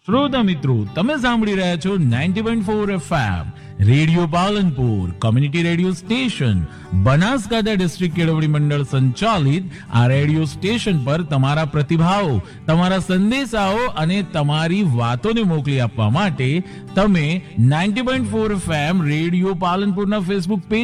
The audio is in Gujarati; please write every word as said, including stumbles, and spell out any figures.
શ્રોતા મિત્રો, તમે સાંભળી રહ્યા છો ninety point four FM radio Palanpur, community radio station, Banaskantha district કેળવણી મંડળ સંચાલિત આ રેડિયો સ્ટેશન પર તમારા પ્રતિભાવો, તમારા સંદેશાઓ અને તમારી વાતોને મોકલી આપવા માટે તમે ninety point four FM radio પાલનપુરના Facebook page